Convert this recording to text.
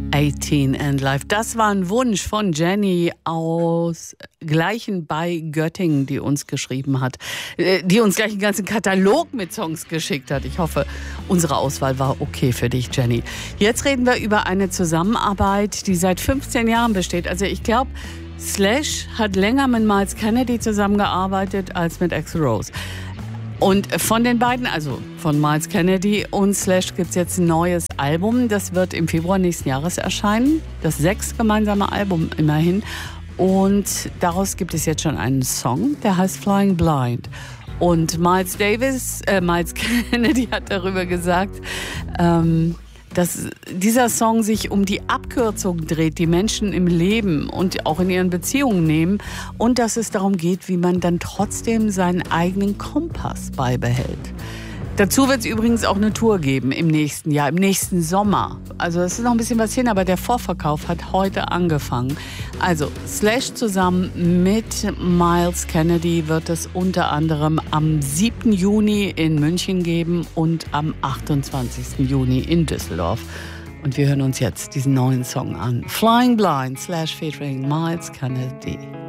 18 and Life. Das war ein Wunsch von Jenny aus Gleichen bei Göttingen, die uns geschrieben hat, die uns gleich einen ganzen Katalog mit Songs geschickt hat. Ich hoffe, unsere Auswahl war okay für dich, Jenny. Jetzt reden wir über eine Zusammenarbeit, die seit 15 Jahren besteht. Also ich glaube, Slash hat länger mit Myles Kennedy zusammengearbeitet als mit Axl Rose. Und von den beiden, also von Myles Kennedy und Slash, gibt es jetzt ein neues Album. Das wird im Februar nächsten Jahres erscheinen. Das 6. gemeinsame Album immerhin. Und daraus gibt es jetzt schon einen Song, der heißt Flying Blind. Und Miles Kennedy hat darüber gesagt, dass dieser Song sich um die Abkürzung dreht, die Menschen im Leben und auch in ihren Beziehungen nehmen, und dass es darum geht, wie man dann trotzdem seinen eigenen Kompass beibehält. Dazu wird es übrigens auch eine Tour geben im nächsten Jahr, im nächsten Sommer. Also es ist noch ein bisschen was hin, aber der Vorverkauf hat heute angefangen. Also Slash zusammen mit Myles Kennedy wird es unter anderem am 7. Juni in München geben und am 28. Juni in Düsseldorf. Und wir hören uns jetzt diesen neuen Song an. Flying Blind / featuring Myles Kennedy.